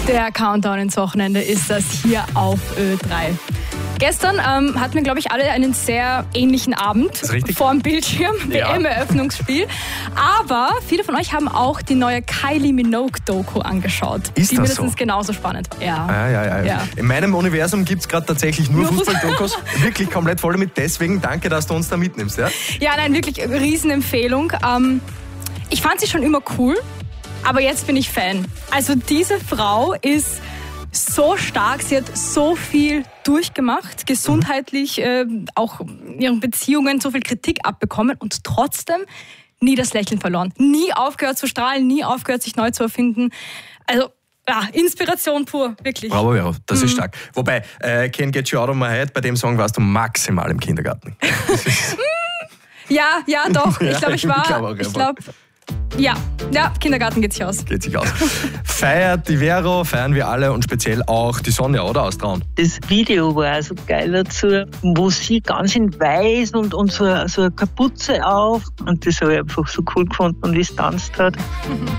Der Countdown ins Wochenende ist das hier auf Ö3. Gestern hatten wir, glaube ich, alle einen sehr ähnlichen Abend vor dem Bildschirm, WM-Eröffnungsspiel. Aber viele von euch haben auch die neue Kylie Minogue-Doku angeschaut. Ist die das mindestens so? genauso spannend. Ja. In meinem Universum gibt es gerade tatsächlich nur Fußball-Dokus. Wirklich komplett voll damit. Deswegen danke, dass du uns da mitnimmst. Ja, nein, wirklich Riesenempfehlung. Ich fand sie schon immer cool, aber jetzt bin ich Fan. Also diese Frau ist so stark, sie hat so viel durchgemacht, gesundheitlich, auch in ihren Beziehungen so viel Kritik abbekommen und trotzdem nie das Lächeln verloren. Nie aufgehört zu strahlen, nie aufgehört, sich neu zu erfinden. Also, ja, Inspiration pur, wirklich. Bravo, Vero, das ist stark. Wobei, Can't Get You Out of My Head, bei dem Song warst du maximal im Kindergarten. Ja, doch. Ich glaube, Ja, Kindergarten geht sich aus. Feiert die Vero, feiern wir alle und speziell auch die Sonja, oder, aus Traun? Das Video war so geil dazu, wo sie ganz in weiß und so eine Kapuze auf. Und das habe ich einfach so cool gefunden, wie sie tanzt hat.